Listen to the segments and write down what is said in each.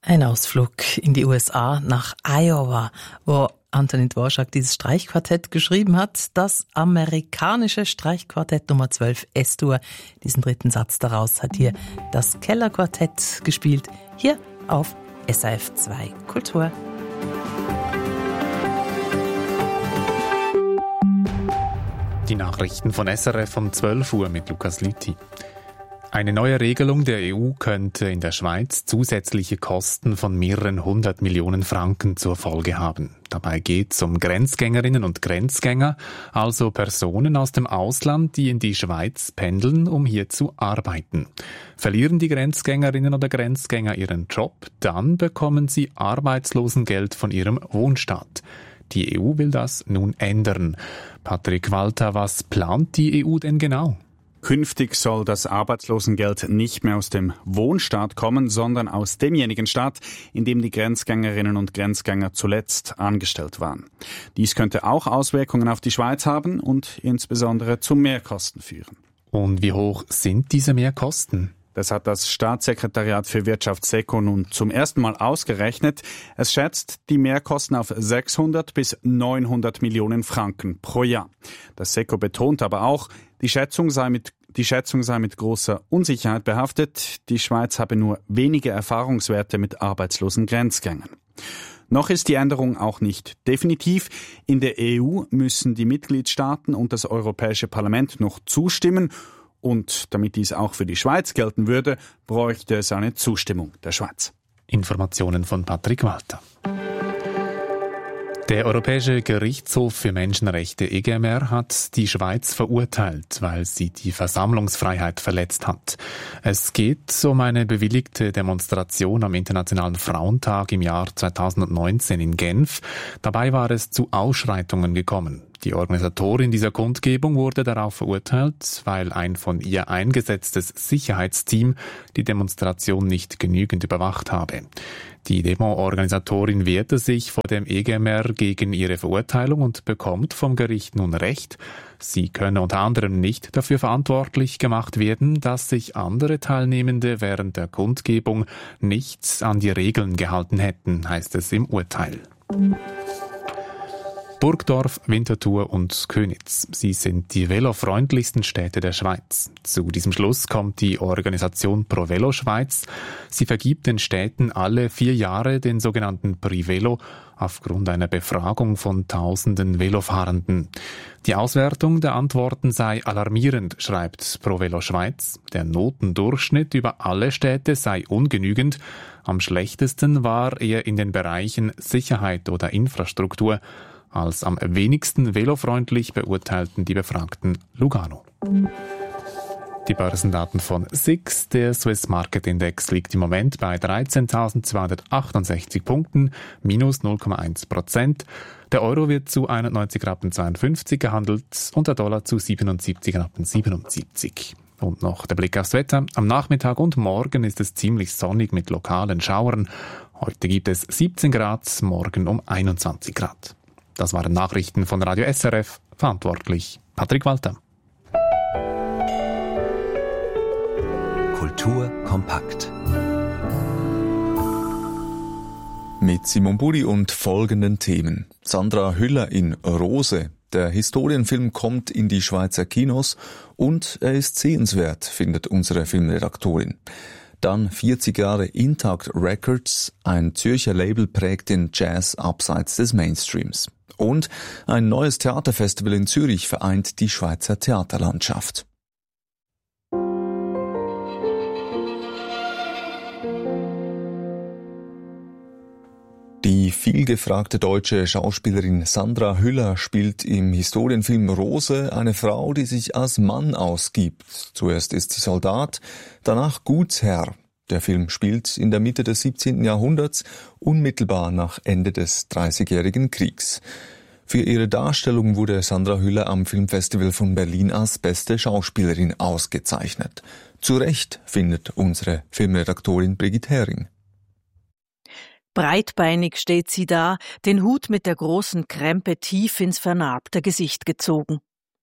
Ein Ausflug in die USA nach Iowa, wo Antonin Dvorak dieses Streichquartett geschrieben hat. Das amerikanische Streichquartett Nummer 12 S-Dur. Diesen dritten Satz daraus hat hier das Kellerquartett gespielt. Hier auf SRF 2 Kultur. Die Nachrichten von SRF um 12 Uhr mit Lukas Lüthi. Eine neue Regelung der EU könnte in der Schweiz zusätzliche Kosten von mehreren 100 Millionen Franken zur Folge haben. Dabei geht es um Grenzgängerinnen und Grenzgänger, also Personen aus dem Ausland, die in die Schweiz pendeln, um hier zu arbeiten. Verlieren die Grenzgängerinnen oder Grenzgänger ihren Job, dann bekommen sie Arbeitslosengeld von ihrem Wohnstaat. Die EU will das nun ändern. Patrick Walter, was plant die EU denn genau? Künftig soll das Arbeitslosengeld nicht mehr aus dem Wohnstaat kommen, sondern aus demjenigen Staat, in dem die Grenzgängerinnen und Grenzgänger zuletzt angestellt waren. Dies könnte auch Auswirkungen auf die Schweiz haben und insbesondere zu Mehrkosten führen. Und wie hoch sind diese Mehrkosten? Das hat das Staatssekretariat für Wirtschaft SECO nun zum ersten Mal ausgerechnet. Es schätzt die Mehrkosten auf 600 bis 900 Millionen Franken pro Jahr. Das SECO betont aber auch, die Schätzung sei mit großer Unsicherheit behaftet. Die Schweiz habe nur wenige Erfahrungswerte mit arbeitslosen Grenzgängern. Noch ist die Änderung auch nicht definitiv. In der EU müssen die Mitgliedstaaten und das Europäische Parlament noch zustimmen. Und damit dies auch für die Schweiz gelten würde, bräuchte es eine Zustimmung der Schweiz. Informationen von Patrick Walter. Der Europäische Gerichtshof für Menschenrechte EGMR hat die Schweiz verurteilt, weil sie die Versammlungsfreiheit verletzt hat. Es geht um eine bewilligte Demonstration am Internationalen Frauentag im Jahr 2019 in Genf. Dabei war es zu Ausschreitungen gekommen. Die Organisatorin dieser Kundgebung wurde darauf verurteilt, weil ein von ihr eingesetztes Sicherheitsteam die Demonstration nicht genügend überwacht habe. Die Demo-Organisatorin wehrte sich vor dem EGMR gegen ihre Verurteilung und bekommt vom Gericht nun Recht. Sie könne unter anderem nicht dafür verantwortlich gemacht werden, dass sich andere Teilnehmende während der Kundgebung nicht an die Regeln gehalten hätten, heißt es im Urteil. Burgdorf, Winterthur und Köniz. Sie sind die velofreundlichsten Städte der Schweiz. Zu diesem Schluss kommt die Organisation Pro Velo Schweiz. Sie vergibt den Städten alle 4 Jahre den sogenannten Prix Velo aufgrund einer Befragung von tausenden Velofahrenden. Die Auswertung der Antworten sei alarmierend, schreibt Pro Velo Schweiz. Der Notendurchschnitt über alle Städte sei ungenügend. Am schlechtesten war er in den Bereichen Sicherheit oder Infrastruktur. Als am wenigsten velofreundlich beurteilten die Befragten Lugano. Die Börsendaten von SIX, der Swiss Market Index, liegt im Moment bei 13.268 Punkten, minus 0,1%. Der Euro wird zu 91,52 Rappen gehandelt und der Dollar zu 77,77 Rappen. Und noch der Blick aufs Wetter. Am Nachmittag und morgen ist es ziemlich sonnig mit lokalen Schauern. Heute gibt es 17 Grad, morgen um 21 Grad. Das waren Nachrichten von Radio SRF, verantwortlich Patrick Walter. Kultur kompakt. Mit Simon Buri und folgenden Themen. Sandra Hüller in Rose. Der Historienfilm kommt in die Schweizer Kinos und er ist sehenswert, findet unsere Filmredaktorin. Dann 40 Jahre Intact Records, ein Zürcher Label prägt den Jazz abseits des Mainstreams. Und ein neues Theaterfestival in Zürich vereint die Schweizer Theaterlandschaft. Die vielgefragte deutsche Schauspielerin Sandra Hüller spielt im Historienfilm Rose eine Frau, die sich als Mann ausgibt. Zuerst ist sie Soldat, danach Gutsherr. Der Film spielt in der Mitte des 17. Jahrhunderts, unmittelbar nach Ende des Dreißigjährigen Kriegs. Für ihre Darstellung wurde Sandra Hüller am Filmfestival von Berlin als beste Schauspielerin ausgezeichnet. Zu Recht, findet unsere Filmredaktorin Brigitte Hering. Breitbeinig steht sie da, den Hut mit der großen Krempe tief ins vernarbte Gesicht gezogen.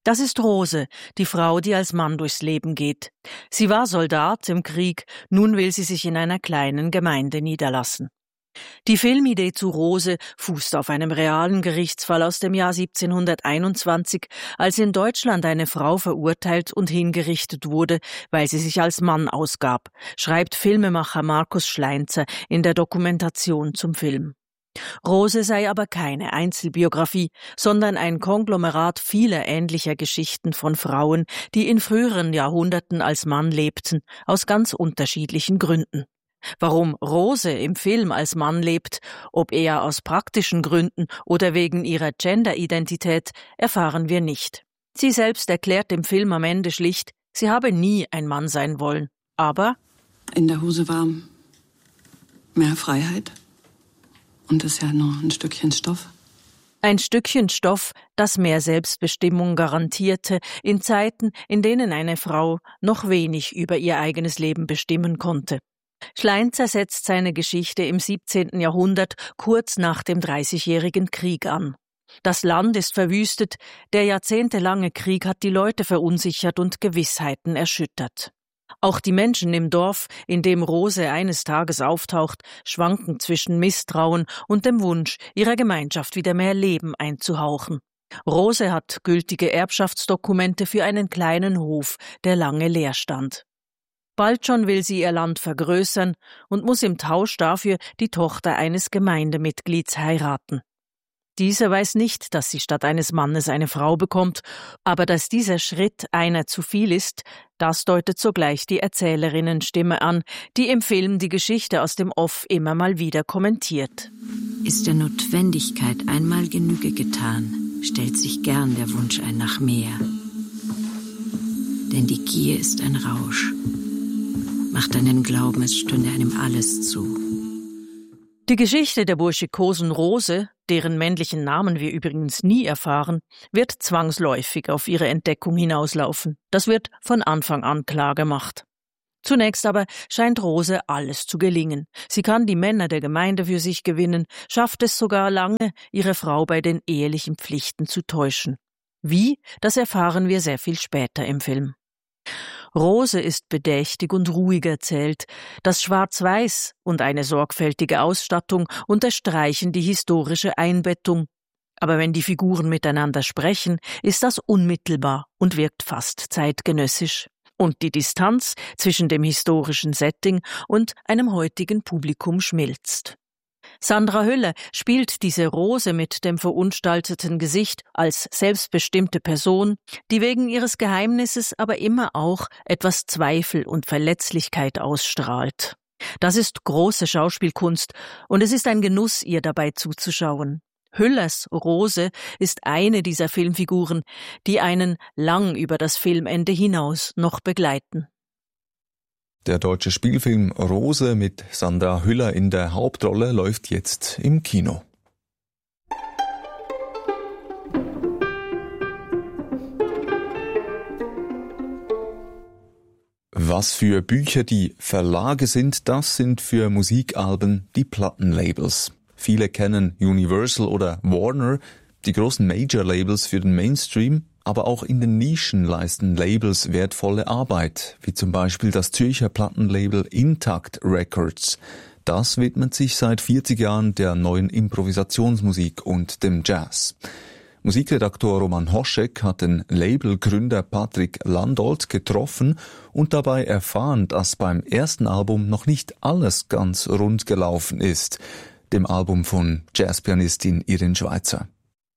Das ist Rose, die Frau, die als Mann durchs Leben geht. Sie war Soldat im Krieg, nun will sie sich in einer kleinen Gemeinde niederlassen. Die Filmidee zu Rose fußt auf einem realen Gerichtsfall aus dem Jahr 1721, als in Deutschland eine Frau verurteilt und hingerichtet wurde, weil sie sich als Mann ausgab, schreibt Filmemacher Markus Schleinzer in der Dokumentation zum Film. Rose sei aber keine Einzelbiografie, sondern ein Konglomerat vieler ähnlicher Geschichten von Frauen, die in früheren Jahrhunderten als Mann lebten, aus ganz unterschiedlichen Gründen. Warum Rose im Film als Mann lebt, ob eher aus praktischen Gründen oder wegen ihrer Gender-Identität, erfahren wir nicht. Sie selbst erklärt im Film am Ende schlicht, sie habe nie ein Mann sein wollen. Aber in der Hose war mehr Freiheit. Und das ist ja nur ein Stückchen Stoff. Ein Stückchen Stoff, das mehr Selbstbestimmung garantierte, in Zeiten, in denen eine Frau noch wenig über ihr eigenes Leben bestimmen konnte. Schleinzer setzt seine Geschichte im 17. Jahrhundert kurz nach dem Dreißigjährigen Krieg an. Das Land ist verwüstet, der jahrzehntelange Krieg hat die Leute verunsichert und Gewissheiten erschüttert. Auch die Menschen im Dorf, in dem Rose eines Tages auftaucht, schwanken zwischen Misstrauen und dem Wunsch, ihrer Gemeinschaft wieder mehr Leben einzuhauchen. Rose hat gültige Erbschaftsdokumente für einen kleinen Hof, der lange leer stand. Bald schon will sie ihr Land vergrößern und muss im Tausch dafür die Tochter eines Gemeindemitglieds heiraten. Dieser weiß nicht, dass sie statt eines Mannes eine Frau bekommt, aber dass dieser Schritt einer zu viel ist, das deutet sogleich die Erzählerinnenstimme an, die im Film die Geschichte aus dem Off immer mal wieder kommentiert. Ist der Notwendigkeit einmal Genüge getan, stellt sich gern der Wunsch ein nach mehr. Denn die Gier ist ein Rausch. Macht einen Glauben, es stünde einem alles zu. Die Geschichte der burschikosen Rose, deren männlichen Namen wir übrigens nie erfahren, wird zwangsläufig auf ihre Entdeckung hinauslaufen. Das wird von Anfang an klar gemacht. Zunächst aber scheint Rose alles zu gelingen. Sie kann die Männer der Gemeinde für sich gewinnen, schafft es sogar lange, ihre Frau bei den ehelichen Pflichten zu täuschen. Wie, das erfahren wir sehr viel später im Film. Rose ist bedächtig und ruhig erzählt. Das Schwarz-Weiß und eine sorgfältige Ausstattung unterstreichen die historische Einbettung. Aber wenn die Figuren miteinander sprechen, ist das unmittelbar und wirkt fast zeitgenössisch. Und die Distanz zwischen dem historischen Setting und einem heutigen Publikum schmilzt. Sandra Hüller spielt diese Rose mit dem verunstalteten Gesicht als selbstbestimmte Person, die wegen ihres Geheimnisses aber immer auch etwas Zweifel und Verletzlichkeit ausstrahlt. Das ist große Schauspielkunst und es ist ein Genuss, ihr dabei zuzuschauen. Hüllers Rose ist eine dieser Filmfiguren, die einen lang über das Filmende hinaus noch begleiten. Der deutsche Spielfilm Rose mit Sandra Hüller in der Hauptrolle läuft jetzt im Kino. Was für Bücher die Verlage sind, das sind für Musikalben die Plattenlabels. Viele kennen Universal oder Warner, die großen Major-Labels für den Mainstream. Aber auch in den Nischen leisten Labels wertvolle Arbeit, wie zum Beispiel das Zürcher Plattenlabel Intakt Records. Das widmet sich seit 40 Jahren der neuen Improvisationsmusik und dem Jazz. Musikredaktor Roman Hoschek hat den Labelgründer Patrick Landolt getroffen und dabei erfahren, dass beim ersten Album noch nicht alles ganz rund gelaufen ist, dem Album von Jazzpianistin Irin Schweizer.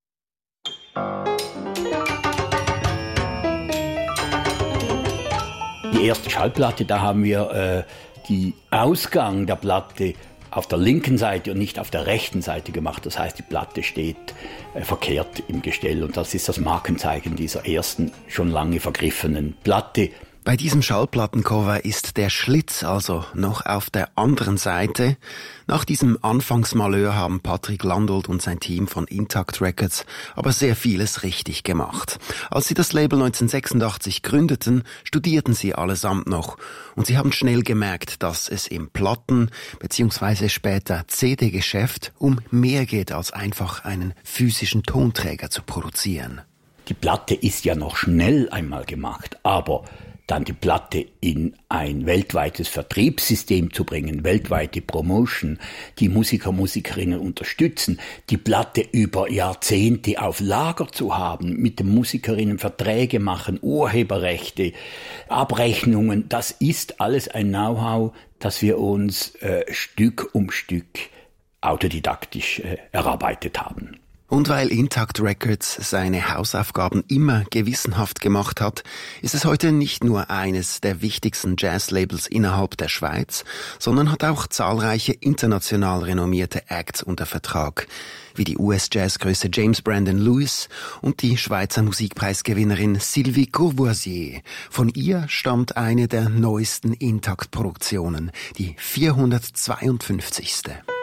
Die erste Schallplatte, da haben wir die Ausgang der Platte auf der linken Seite und nicht auf der rechten Seite gemacht. Das heißt, die Platte steht verkehrt im Gestell und das ist das Markenzeichen dieser ersten, schon lange vergriffenen Platte. Bei diesem Schallplattencover ist der Schlitz also noch auf der anderen Seite. Nach diesem Anfangsmalheur haben Patrick Landolt und sein Team von Intakt Records aber sehr vieles richtig gemacht. Als sie das Label 1986 gründeten, studierten sie allesamt noch und sie haben schnell gemerkt, dass es im Platten- bzw. später CD-Geschäft um mehr geht, als einfach einen physischen Tonträger zu produzieren. Die Platte ist ja noch schnell einmal gemacht, aber dann die Platte in ein weltweites Vertriebssystem zu bringen, weltweite Promotion, die Musiker, Musikerinnen unterstützen, die Platte über Jahrzehnte auf Lager zu haben, mit den Musikerinnen Verträge machen, Urheberrechte, Abrechnungen, das ist alles ein Know-how, das wir uns Stück um Stück autodidaktisch erarbeitet haben. Und weil Intact Records seine Hausaufgaben immer gewissenhaft gemacht hat, ist es heute nicht nur eines der wichtigsten Jazzlabels innerhalb der Schweiz, sondern hat auch zahlreiche international renommierte Acts unter Vertrag, wie die US-Jazzgröße James Brandon Lewis und die Schweizer Musikpreisgewinnerin Sylvie Courvoisier. Von ihr stammt eine der neuesten Intact-Produktionen, die 452.